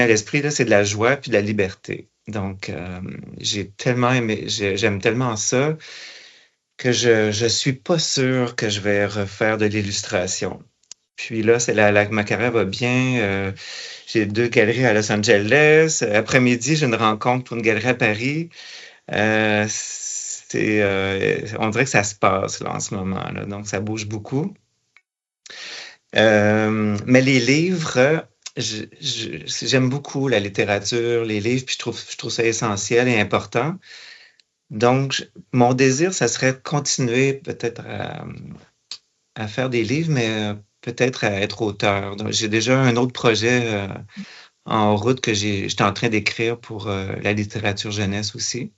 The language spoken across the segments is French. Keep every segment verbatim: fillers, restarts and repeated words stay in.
L'esprit, là, c'est de la joie puis de la liberté. Donc, euh, j'ai tellement aimé, j'ai- j'aime tellement ça que je je suis pas sûr que je vais refaire de l'illustration. Puis là, c'est la, la- ma carrière va bien. euh, j'ai deux galeries à Los Angeles. Après-midi, j'ai une rencontre pour une galerie à Paris. Euh, c'est, euh, on dirait que ça se passe là, en ce moment, là. Donc, ça bouge beaucoup. Euh, mais les livres, je- je- j'aime beaucoup la littérature, les livres, puis je trouve, je trouve ça essentiel et important. Donc, je- mon désir, ça serait de continuer peut-être à, à faire des livres, mais euh, peut-être à être auteur. Donc, j'ai déjà un autre projet euh, en route que j'ai, j'étais en train d'écrire pour euh, la littérature jeunesse aussi.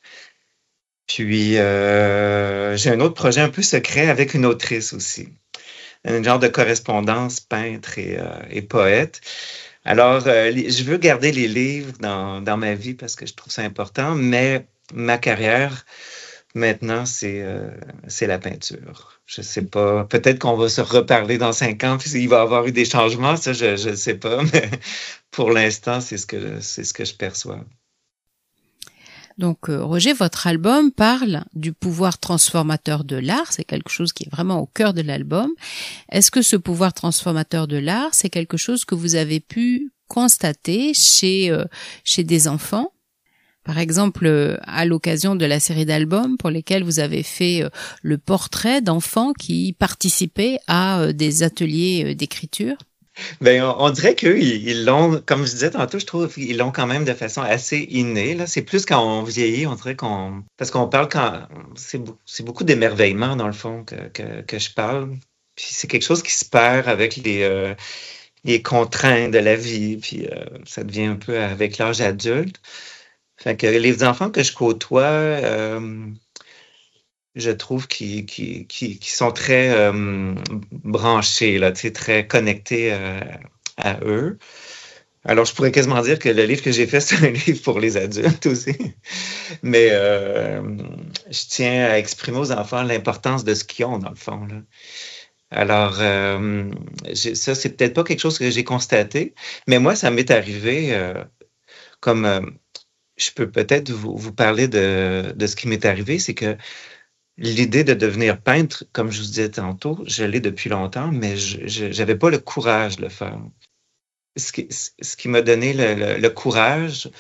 Puis, euh, j'ai un autre projet un peu secret avec une autrice aussi. Un genre de correspondance peintre et, euh, et poète. Alors, euh, les- je veux garder les livres dans, dans ma vie parce que je trouve ça important, mais ma carrière, maintenant, c'est euh, c'est la peinture. Je sais pas. Peut-être qu'on va se reparler dans cinq ans, puis il va y avoir eu des changements, ça, je je sais pas, mais pour l'instant, c'est ce que c'est ce que je perçois. Donc, euh, Roger, votre album parle du pouvoir transformateur de l'art. C'est quelque chose qui est vraiment au cœur de l'album. Est-ce que ce pouvoir transformateur de l'art, c'est quelque chose que vous avez pu constater chez, euh, chez des enfants? Par exemple, euh, à l'occasion de la série d'albums pour lesquels vous avez fait euh, le portrait d'enfants qui participaient à euh, des ateliers euh, d'écriture. Ben, on, on dirait qu'eux, ils ils l'ont, comme je disais tantôt, je trouve qu'ils l'ont quand même de façon assez innée, là. C'est plus quand on vieillit, on dirait qu'on, parce qu'on parle quand, c'est, beau- c'est beaucoup d'émerveillement, dans le fond, que, que, que je parle. Puis c'est quelque chose qui se perd avec les, euh, les contraintes de la vie, puis euh, ça devient un peu avec l'âge adulte. Fait que les enfants que je côtoie, euh, je trouve qu'ils qu'ils- qu'ils- qu'ils sont très euh, branchés, là, tu sais, très connectés euh, à eux. Alors, je pourrais quasiment dire que le livre que j'ai fait, c'est un livre pour les adultes aussi. Mais euh, je tiens à exprimer aux enfants l'importance de ce qu'ils ont, dans le fond, là. Alors, euh, j'ai- ça, c'est peut-être pas quelque chose que j'ai constaté, mais moi, ça m'est arrivé euh, comme... euh, je peux peut-être vous, vous parler de, de ce qui m'est arrivé, c'est que l'idée de devenir peintre, comme je vous disais tantôt, je l'ai depuis longtemps, mais je n'avais pas le courage de le faire. Ce qui, ce qui m'a donné le, le- le courage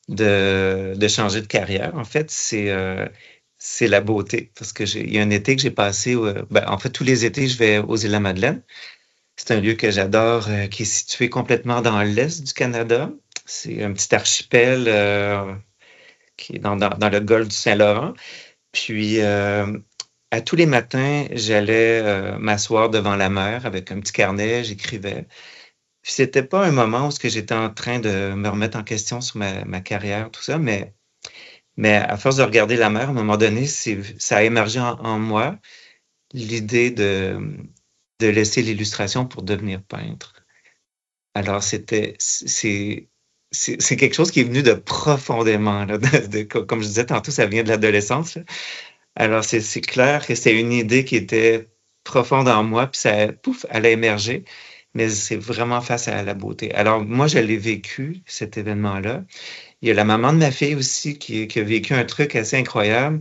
de, de changer de carrière, en fait, c'est euh, c'est la beauté. Parce que j'ai, il y a un été que j'ai passé, euh, ben, en fait, tous les étés, je vais aux Îles-de-la-Madeleine. C'est un lieu que j'adore, euh, qui est situé complètement dans l'est du Canada. C'est un petit archipel euh, qui est dans, dans, dans le golfe du Saint-Laurent. Puis, euh, à tous les matins, j'allais euh, m'asseoir devant la mer avec un petit carnet, j'écrivais. Puis c'était pas un moment où ce que j'étais en train de me remettre en question sur ma, ma carrière, tout ça, mais, mais à force de regarder la mer, à un moment donné, c'est, ça a émergé en, en moi l'idée de, de laisser l'illustration pour devenir peintre. Alors c'était, c'est, c'est, c'est quelque chose qui est venu de profondément, là, de, de- comme je disais tantôt, ça vient de l'adolescence, là. Alors, c'est c'est clair que c'est une idée qui était profonde en moi, puis ça, pouf, elle a émergé, mais c'est vraiment face à la beauté. Alors, moi, je l'ai vécu, cet événement-là. Il y a la maman de ma fille aussi qui, qui a vécu un truc assez incroyable.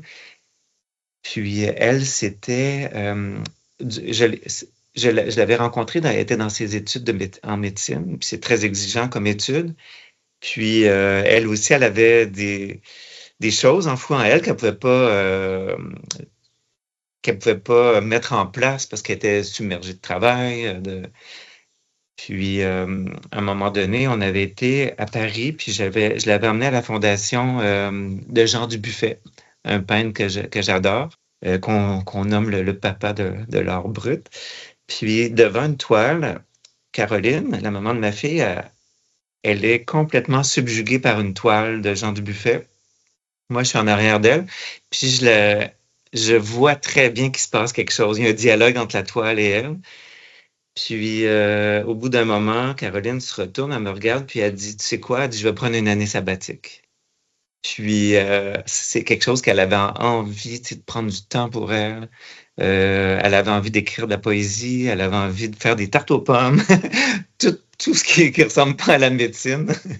Puis, elle, c'était... euh, du- je, l'ai- je l'a- je l'avais rencontrée, dans, elle était dans ses études de, méde- en médecine, puis c'est très exigeant comme étude. Puis, euh, elle aussi, elle avait des, des choses enfouies en elle qu'elle pouvait pas... euh, qu'elle pouvait pas mettre en place parce qu'elle était submergée de travail. euh, De... Puis, euh, à un moment donné, on avait été à Paris, puis j'avais, je l'avais emmené à la fondation euh, de Jean Dubuffet, un peintre que je- que j'adore, euh, qu'on qu'on nomme le, le papa de, de l'art brut. Puis, devant une toile, Caroline, la maman de ma fille, elle, elle est complètement subjuguée par une toile de Jean Dubuffet. Moi, je suis en arrière d'elle, puis je le, je vois très bien qu'il se passe quelque chose. Il y a un dialogue entre la toile et elle. Puis, euh, au bout d'un moment, Caroline se retourne, elle me regarde, puis elle dit, tu sais quoi? Elle dit, je vais prendre une année sabbatique. Puis, euh, c'est quelque chose qu'elle avait envie, tu sais, de prendre du temps pour elle. Euh, elle avait envie d'écrire de la poésie, elle avait envie de faire des tartes aux pommes, tout, tout ce qui, qui ressemble pas à la médecine.